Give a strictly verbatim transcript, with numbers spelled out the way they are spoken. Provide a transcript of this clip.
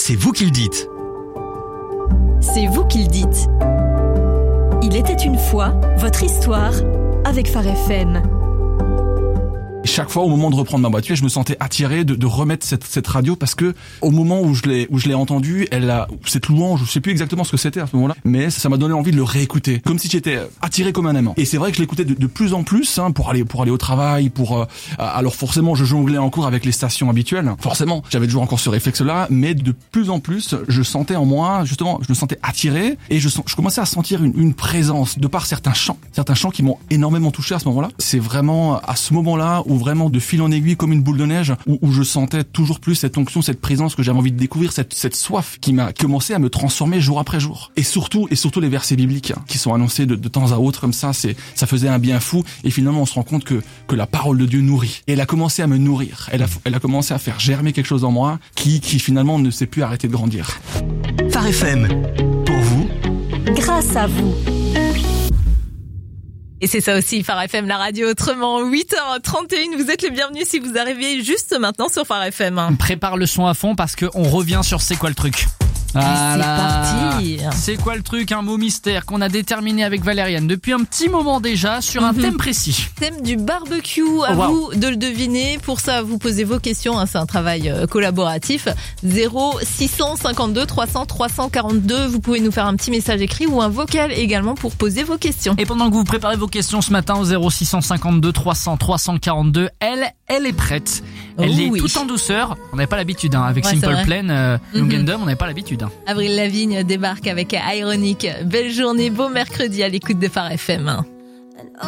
C'est vous qui le dites. C'est vous qui le dites. Il était une fois votre histoire avec Phare F M. Chaque fois, au moment de reprendre ma voiture, je me sentais attiré de, de remettre cette, cette radio parce que au moment où je l'ai, où je l'ai entendue, elle a cette louange, je sais plus exactement ce que c'était à ce moment-là, mais ça m'a donné envie de le réécouter, comme si j'étais attiré comme un aimant. Et c'est vrai que je l'écoutais de, de plus en plus, hein, pour aller, pour aller au travail, pour euh, alors forcément, je jonglais encore avec les stations habituelles. Forcément, j'avais toujours encore ce réflexe-là, mais de plus en plus, je sentais en moi, justement, je me sentais attiré et je, je commençais à sentir une, une présence de par certains chants, certains chants qui m'ont énormément touché à ce moment-là. C'est vraiment à ce moment-là où vraiment de fil en aiguille comme une boule de neige où, où je sentais toujours plus cette onction, cette présence que j'avais envie de découvrir, cette, cette soif qui m'a commencé à me transformer jour après jour. Et surtout, et surtout les versets bibliques hein, qui sont annoncés de, de temps à autre comme ça, c'est, ça faisait un bien fou et finalement on se rend compte que, que la parole de Dieu nourrit. Et elle a commencé à me nourrir. Elle a, elle a commencé à faire germer quelque chose en moi qui, qui finalement ne s'est plus arrêté de grandir. Phare F M, pour vous, grâce à vous. Et c'est ça aussi, Phare F M, la radio autrement, huit heures trente et une. Vous êtes les bienvenus si vous arrivez juste maintenant sur Phare F M. On prépare le son à fond parce qu'on revient sur C'est quoi le truc. Voilà. C'est parti. C'est quoi le truc, un mot mystère qu'on a déterminé avec Valériane depuis un petit moment déjà sur un mm-hmm. thème précis. Thème du barbecue, à oh, wow. vous de le deviner. Pour ça, vous posez vos questions, hein, c'est un travail euh, collaboratif. zéro six cent cinquante-deux trois cents trois cent quarante-deux. Vous pouvez nous faire un petit message écrit ou un vocal également pour poser vos questions. Et pendant que vous préparez vos questions ce matin au zéro six cent cinquante-deux trois cents trois cent quarante-deux, elle, elle est prête. Elle oh, est oui. tout en douceur. On n'avait pas l'habitude, hein, avec ouais, Simple Plan, euh, mm-hmm. Lungandom, on n'avait pas l'habitude. Hein. Avril Lavigne débarque avec Ironic. Belle journée, beau mercredi à l'écoute de Phare F M.